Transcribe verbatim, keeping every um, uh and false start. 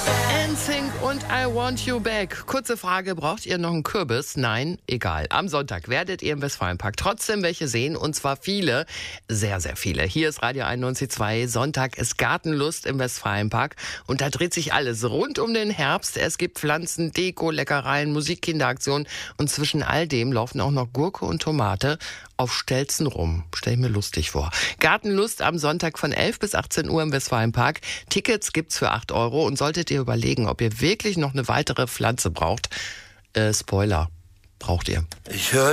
N Sync und I Want You Back. Kurze Frage, braucht ihr noch einen Kürbis? Nein? Egal. Am Sonntag werdet ihr im Westfalenpark trotzdem welche sehen, und zwar viele, sehr, sehr viele. Hier ist Radio einundneunzig Komma zwei. Sonntag ist Gartenlust im Westfalenpark und da dreht sich alles rund um den Herbst. Es gibt Pflanzen, Deko, Leckereien, Musik, Kinderaktionen und zwischen all dem laufen auch noch Gurke und Tomate auf Stelzen rum. Stell ich mir lustig vor. Gartenlust am Sonntag von elf bis achtzehn Uhr im Westfalenpark. Tickets gibt's für acht Euro und solltet ihr überlegen, ob ihr wirklich noch eine weitere Pflanze braucht, äh, Spoiler, braucht ihr. Ich höre